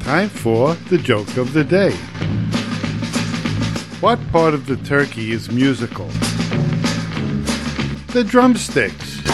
time for the joke of the day. What part of the turkey is musical? The drumsticks.